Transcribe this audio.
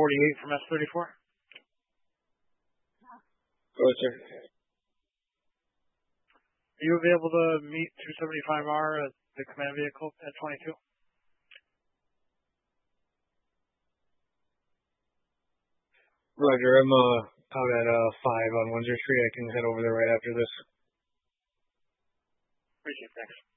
48 from S34. Go ahead, sir. Are you available to meet 275R at the command vehicle at 22? Roger, I'm out at 5 on Windsor Street. I can head over there right after this. Appreciate it. Thanks.